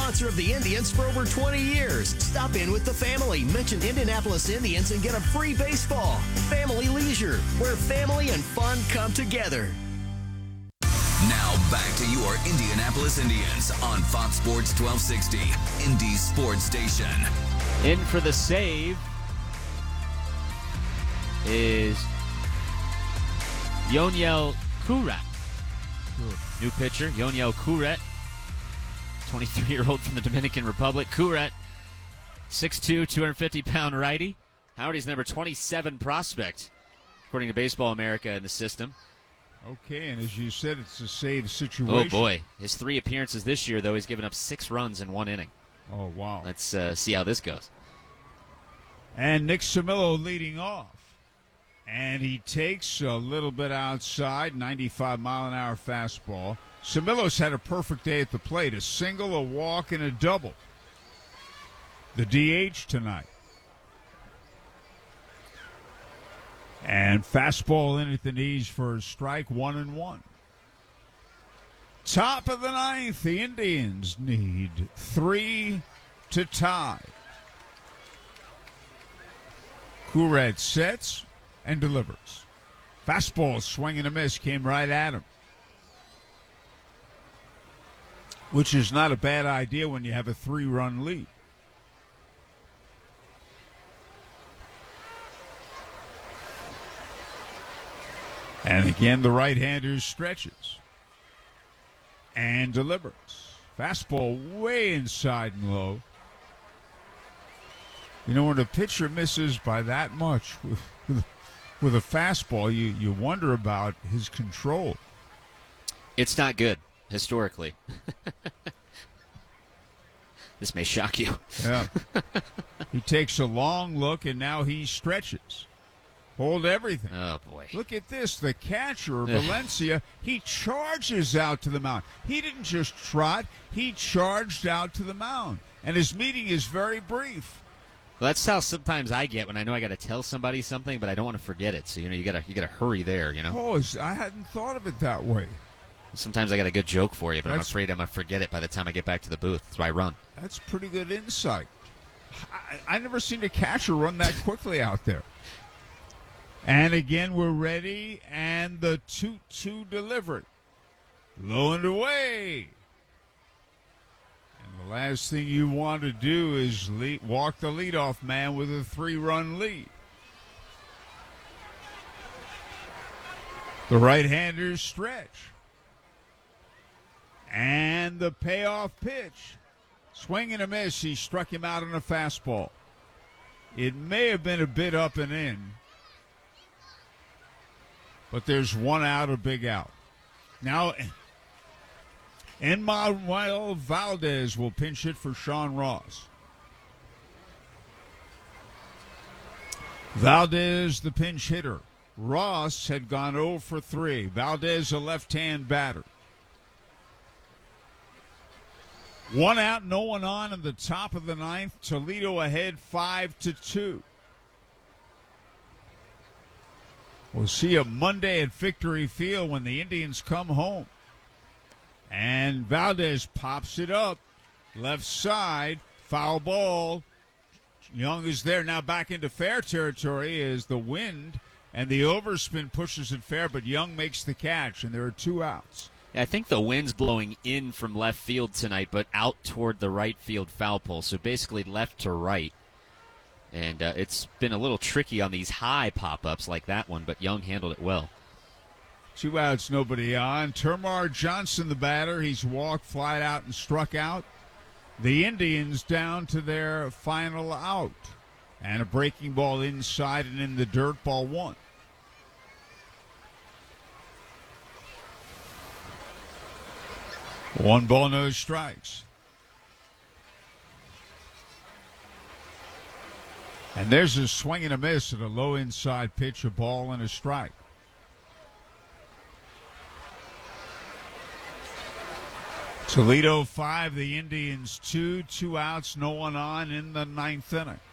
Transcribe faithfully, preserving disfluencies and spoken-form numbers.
sponsor of the Indians for over twenty years. Stop in with the family. Mention Indianapolis Indians and get a free baseball. Family Leisure, where family and fun come together. Now back to your Indianapolis Indians on Fox Sports twelve sixty, Indy's sports station. In for the save is Yoniel Kuret. New pitcher, Yoniel Kuret, twenty-three-year-old from the Dominican Republic. Kuret, six two, two hundred fifty pound righty. Howdy's number twenty-seven prospect, according to Baseball America in the system. Okay, and as you said, it's a save situation. Oh, boy. His three appearances this year, though, he's given up six runs in one inning. Oh, wow. Let's uh, see how this goes. And Nick Simillo leading off. And he takes a little bit outside, ninety-five mile an hour fastball. Simillo's had a perfect day at the plate, a single, a walk, and a double. The D H tonight. And fastball in at the knees for a strike, one and one. Top of the ninth, the Indians need three to tie. Kuret sets and delivers. Fastball, swing and a miss, came right at him. Which is not a bad idea when you have a three-run lead. And again, the right-hander stretches and delivers. Fastball way inside and low. You know, when a pitcher misses by that much with, with, with a fastball, you, you wonder about his control. It's not good, historically. This may shock you. Yeah. He takes a long look, and now he stretches. Hold everything. Oh, boy. Look at this. The catcher, Valencia, he charges out to the mound. He didn't just trot. He charged out to the mound. And his meeting is very brief. Well, that's how sometimes I get when I know I got to tell somebody something, but I don't want to forget it. So, you know, you got to you got to hurry there, you know. Oh, I hadn't thought of it that way. Sometimes I got a good joke for you, but That's, I'm afraid I'm going to forget it by the time I get back to the booth. That's why I run. That's pretty good insight. I, I never seen a catcher run that quickly out there. And again, we're ready, and the two two delivered. Low and away. And the last thing you want to do is lead, walk the leadoff man with a three-run lead. The right-handers stretch. And the payoff pitch. Swing and a miss. He struck him out on a fastball. It may have been a bit up and in. But there's one out, a big out. Now, Enmanuel Valdez will pinch it for Sean Ross. Valdez, the pinch hitter. Ross had gone oh for three. Valdez, a left-hand batter. One out, no one on in the top of the ninth. Toledo ahead five to two. We'll see you Monday at Victory Field when the Indians come home. And Valdez pops it up. Left side, foul ball. Young is there now back into fair territory as the wind and the overspin pushes it fair, but Young makes the catch, and there are two outs. I think the wind's blowing in from left field tonight, but out toward the right field foul pole, so basically left to right. And uh, it's been a little tricky on these high pop-ups like that one, but Young handled it well. Two outs, nobody on. Termar Johnson, the batter. He's walked, flied out, and struck out. The Indians down to their final out. And a breaking ball inside and in the dirt, ball one. One ball, no strikes. And there's a swing and a miss at a low inside pitch, a ball and a strike. Toledo five, the Indians two, two outs, no one on in the ninth inning.